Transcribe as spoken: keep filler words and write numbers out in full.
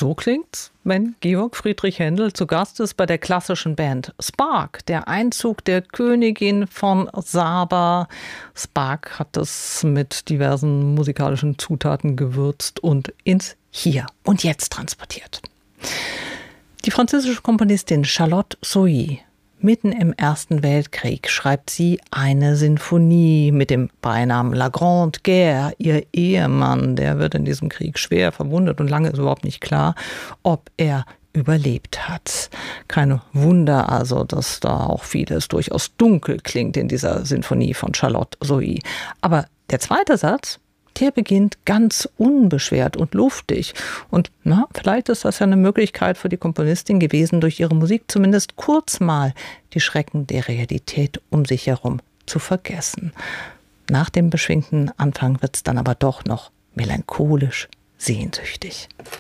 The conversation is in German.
So klingt's, wenn Georg Friedrich Händel zu Gast ist bei der klassischen Band Spark. Der Einzug der Königin von Saba. Spark hat es mit diversen musikalischen Zutaten gewürzt und ins Hier und Jetzt transportiert. Die französische Komponistin Charlotte Sohy. Mitten im Ersten Weltkrieg schreibt sie eine Sinfonie mit dem Beinamen La Grande Guerre. Ihr Ehemann, der wird in diesem Krieg schwer verwundet und lange ist überhaupt nicht klar, ob er überlebt hat. Kein Wunder also, dass da auch vieles durchaus dunkel klingt in dieser Sinfonie von Charlotte Sohy. Aber der zweite Satz, der beginnt ganz unbeschwert und luftig. Und na, vielleicht ist das ja eine Möglichkeit für die Komponistin gewesen, durch ihre Musik zumindest kurz mal die Schrecken der Realität um sich herum zu vergessen. Nach dem beschwingten Anfang wird es dann aber doch noch melancholisch sehnsüchtig.